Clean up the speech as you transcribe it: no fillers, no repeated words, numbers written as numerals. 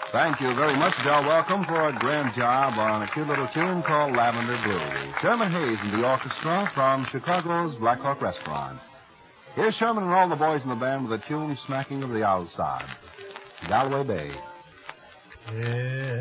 Thank you very much, Del. Welcome for a grand job on a cute little tune called Lavender Blue. Sherman Hayes and the orchestra from Chicago's Black Hawk Restaurant. Here's Sherman and all the boys in the band with a tune smacking of the outside. Galway Bay. Yeah.